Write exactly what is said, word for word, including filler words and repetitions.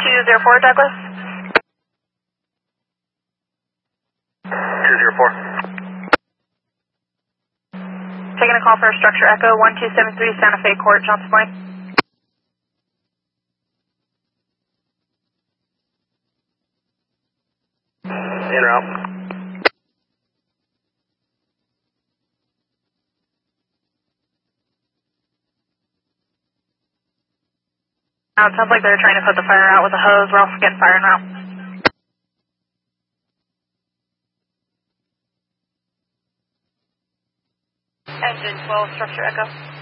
two zero four, Douglas. two zero four. Taking a call for structure echo, one two seven three Santa Fe Court, Johnson Point. In route. Uh, it sounds like they're trying to put the fire out with a hose. We're also getting fire en route. Engine twelve, structure echo.